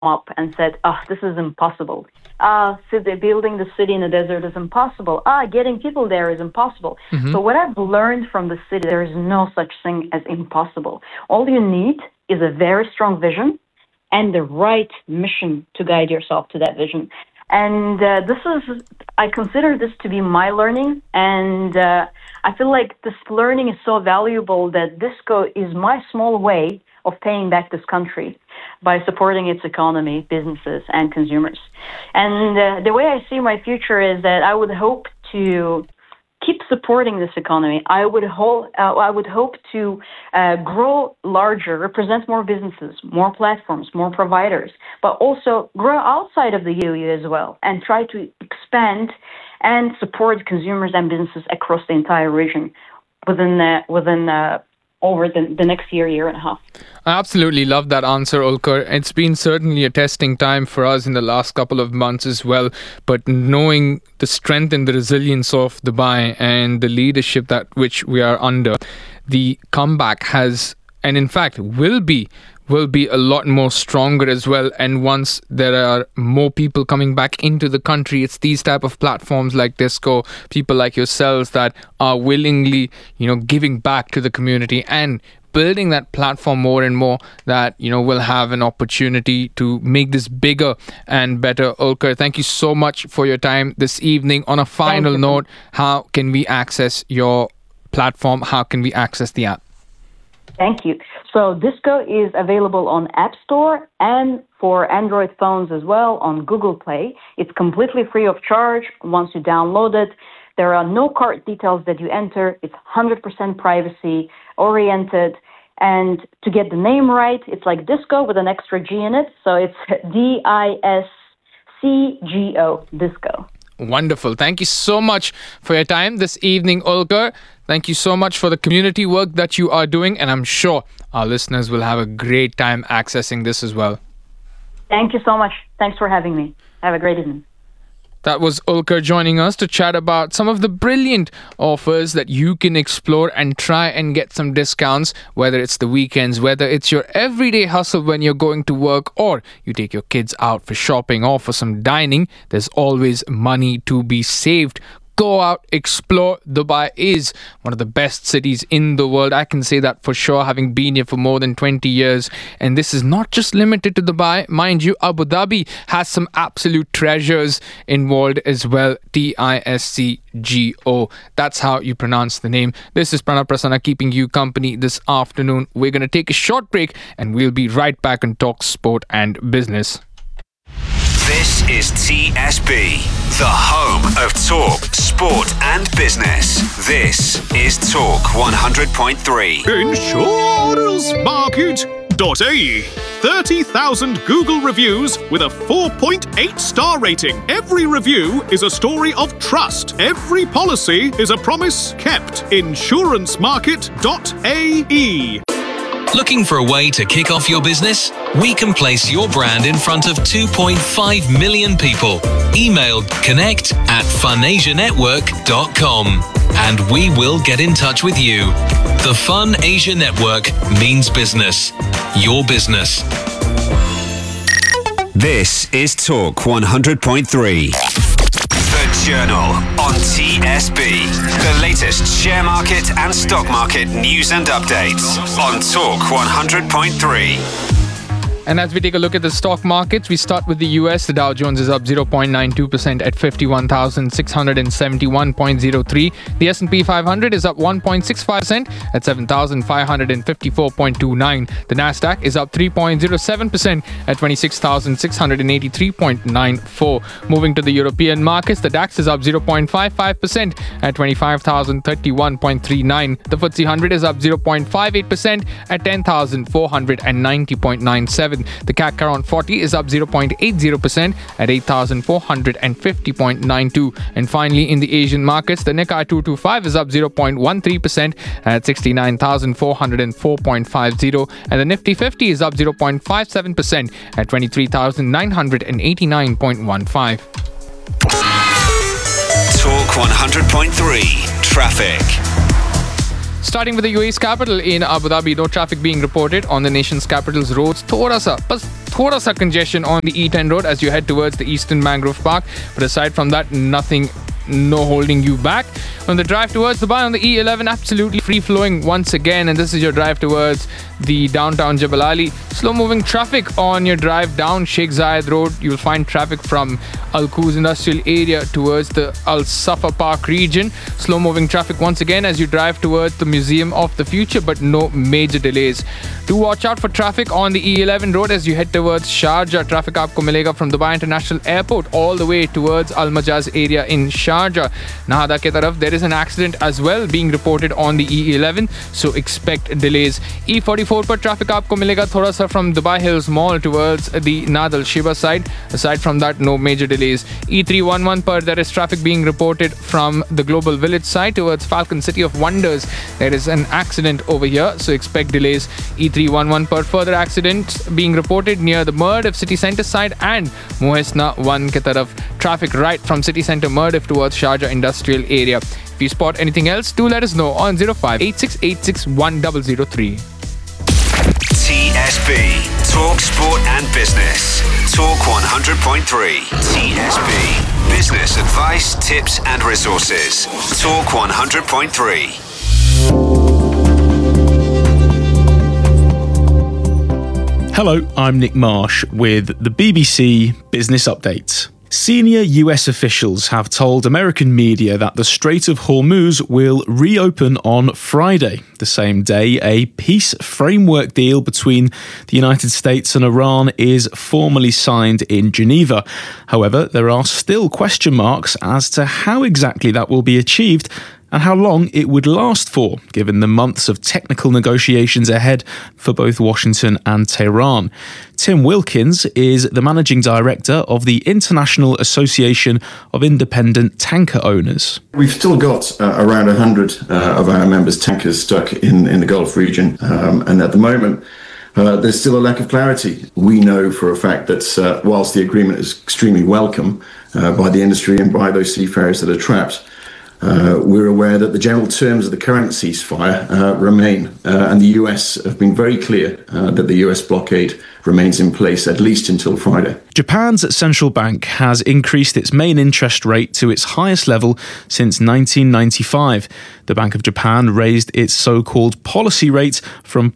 up and said, this is impossible. Building the city in the desert is impossible. Getting people there is impossible. So what I've learned from the city, there is no such thing as impossible. All you need is a very strong vision and the right mission to guide yourself to that vision. And I consider this to be my learning, and I feel like this learning is so valuable that Disco is my small way of paying back this country by supporting its economy, businesses, and consumers. And the way I see my future is that I would hope to keep supporting this economy. I would hope to grow larger, represent more businesses, more platforms, more providers, but also grow outside of the UAE as well and try to expand and support consumers and businesses across the entire region over the next year and a half. I absolutely love that answer, Ulker. It's been certainly a testing time for us in the last couple of months as well. But knowing the strength and the resilience of Dubai and the leadership that which we are under, the comeback has, and in fact will be a lot more stronger as well. And once there are more people coming back into the country, it's these type of platforms like Disco, people like yourselves that are willingly, giving back to the community and building that platform more and more that, will have an opportunity to make this bigger and better. Ulker, thank you so much for your time this evening. On a final note, how can we access your platform? How can we access the app? Thank you. So Disco is available on App Store and for Android phones as well on Google Play. It's completely free of charge once you download it. There are no card details that you enter. It's 100% privacy oriented. And to get the name right, it's like Disco with an extra G in it. So it's DISCGO, Disco. Wonderful. Thank you so much for your time this evening, Ulker. Thank you so much for the community work that you are doing, and I'm sure our listeners will have a great time accessing this as well. Thank you so much. Thanks for having me. Have a great evening. That was Ulker joining us to chat about some of the brilliant offers that you can explore and try and get some discounts, whether it's the weekends, whether it's your everyday hustle when you're going to work, or you take your kids out for shopping or for some dining. There's always money to be saved. Go out, explore. Dubai is one of the best cities in the world. I can say that for sure, having been here for more than 20 years. And this is not just limited to Dubai. Mind you, Abu Dhabi has some absolute treasures involved as well. TISCGO. That's how you pronounce the name. This is Pranav Prasanna keeping you company this afternoon. We're going to take a short break and we'll be right back and talk sport and business. This is TSB, the home of talk, sport and business. This is Talk 100.3. Insurancemarket.ae. 30,000 Google reviews with a 4.8 star rating. Every review is a story of trust. Every policy is a promise kept. Insurancemarket.ae. Looking for a way to kick off your business? We can place your brand in front of 2.5 million people. Email connect@funasianetwork.com and we will get in touch with you. The Fun Asia Network means business. Your business. This is Talk 100.3. The Journal on TSB. The latest share market and stock market news and updates on Talk 100.3. And as we take a look at the stock markets, we start with the US. The Dow Jones is up 0.92% at 51,671.03. The S&P 500 is up 1.65% at 7,554.29. The Nasdaq is up 3.07% at 26,683.94. Moving to the European markets, the DAX is up 0.55% at 25,031.39. The FTSE 100 is up 0.58% at 10,490.97. The CAC Caron 40 is up 0.80% at 8,450.92. And finally, in the Asian markets, the Nikkei 225 is up 0.13% at 69,404.50. And the Nifty 50 is up 0.57% at 23,989.15. Talk 100.3 Traffic. Starting with the UAE's capital in Abu Dhabi, no traffic being reported on the nation's capital's roads. थोड़ा सा बस thoda sa congestion on the E10 road as you head towards the Eastern Mangrove Park. But aside from that, no holding you back. On the drive towards Dubai on the E11, absolutely free-flowing once again, and this is your drive towards the downtown Jebel Ali. Slow-moving traffic on your drive down Sheikh Zayed Road. You'll find traffic from Al Quoz Industrial Area towards the Al Safa Park region. Slow-moving traffic once again as you drive towards the Museum of the Future, but no major delays. Do watch out for traffic on the E11 road as you head towards Sharjah. Traffic aapko milega from Dubai International Airport all the way towards Al Majaz area in Sharjah. Nahada ke taraf, there is an accident as well being reported on the E11, so expect delays. E44 पर traffic आपको मिलेगा थोड़ा सा from Dubai Hills Mall towards the Nad Al Shiba side. Aside from that, no major delays. E311 पर there is traffic being reported from the Global Village side towards Falcon City of Wonders. There is an accident over here, so expect delays. E311 पर further accidents being reported near the Murdiff City Centre side and Muhesna 1 के तरफ. Traffic right from City Centre Murdiff towards Sharjah Industrial Area. If you spot anything else, do let us know on 0586861003. TSB, Talk Sport and Business. Talk 100.3. TSB, business advice, tips and resources. Talk 100.3. Hello, I'm Nick Marsh with the BBC Business Update. Senior US officials have told American media that the Strait of Hormuz will reopen on Friday, the same day a peace framework deal between the United States and Iran is formally signed in Geneva. However, there are still question marks as to how exactly that will be achieved and how long it would last for, given the months of technical negotiations ahead for both Washington and Tehran. Tim Wilkins is the managing director of the International Association of Independent Tanker Owners. We've still got around 100 of our members' tankers stuck in the Gulf region, and at the moment, there's still a lack of clarity. We know for a fact that whilst the agreement is extremely welcome by the industry and by those seafarers that are trapped, we're aware that the general terms of the current ceasefire remain, and the US have been very clear that the US blockade remains in place at least until Friday. Japan's central bank has increased its main interest rate to its highest level since 1995. The Bank of Japan raised its so-called policy rate from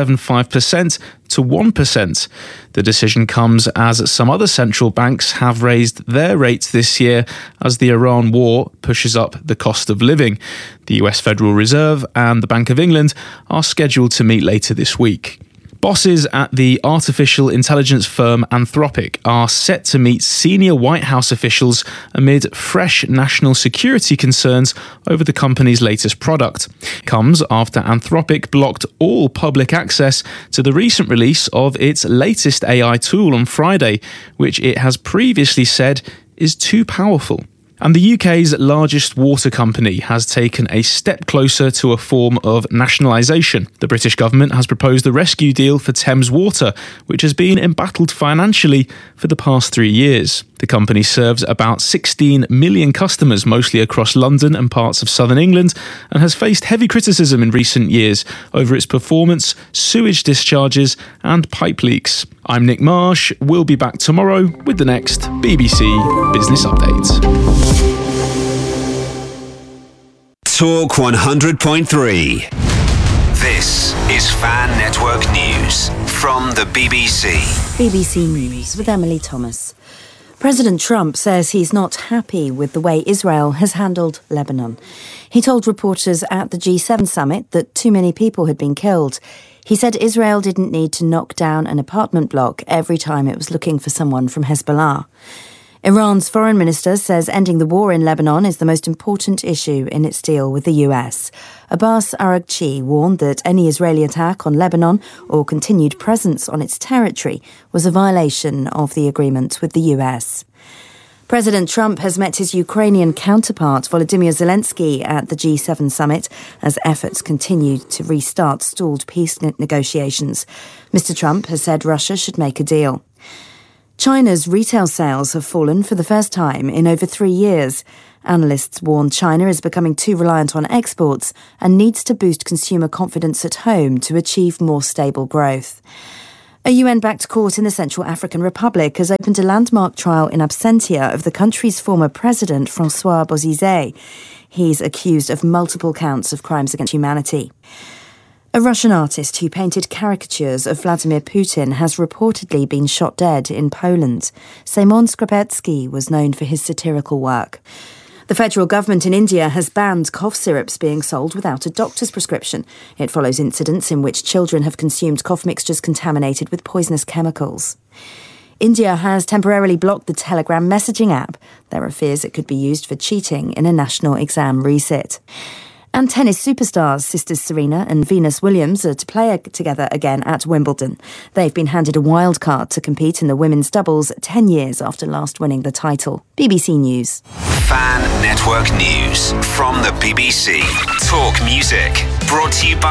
0.75% to 1%. The decision comes as some other central banks have raised their rates this year as the Iran war pushes up the cost of living. The US Federal Reserve and the Bank of England are scheduled to meet later this week. Bosses at the artificial intelligence firm Anthropic are set to meet senior White House officials amid fresh national security concerns over the company's latest product. It comes after Anthropic blocked all public access to the recent release of its latest AI tool on Friday, which it has previously said is too powerful. And the UK's largest water company has taken a step closer to a form of nationalisation. The British government has proposed a rescue deal for Thames Water, which has been embattled financially for the past 3 years. The company serves about 16 million customers, mostly across London and parts of southern England, and has faced heavy criticism in recent years over its performance, sewage discharges and pipe leaks. I'm Nick Marsh. We'll be back tomorrow with the next BBC Business Update. Talk 100.3. This is Fan Network News from the BBC. BBC News with Emily Thomas. President Trump says he's not happy with the way Israel has handled Lebanon. He told reporters at the G7 summit that too many people had been killed. He said Israel didn't need to knock down an apartment block every time it was looking for someone from Hezbollah. Iran's foreign minister says ending the war in Lebanon is the most important issue in its deal with the US. Abbas Araghchi warned that any Israeli attack on Lebanon or continued presence on its territory was a violation of the agreement with the US. President Trump has met his Ukrainian counterpart Volodymyr Zelensky at the G7 summit as efforts continue to restart stalled peace negotiations. Mr. Trump has said Russia should make a deal. China's retail sales have fallen for the first time in over 3 years. Analysts warn China is becoming too reliant on exports and needs to boost consumer confidence at home to achieve more stable growth. A UN-backed court in the Central African Republic has opened a landmark trial in absentia of the country's former president, Francois Bozizé. He's accused of multiple counts of crimes against humanity. A Russian artist who painted caricatures of Vladimir Putin has reportedly been shot dead in Poland. Semyon Skrapetsky was known for his satirical work. The federal government in India has banned cough syrups being sold without a doctor's prescription. It follows incidents in which children have consumed cough mixtures contaminated with poisonous chemicals. India has temporarily blocked the Telegram messaging app. There are fears it could be used for cheating in a national exam resit. And tennis superstars sisters Serena and Venus Williams are to play together again at Wimbledon. They've been handed a wild card to compete in the women's doubles 10 years after last winning the title. BBC News. Fan Network News from the BBC. Talk Music. Brought to you by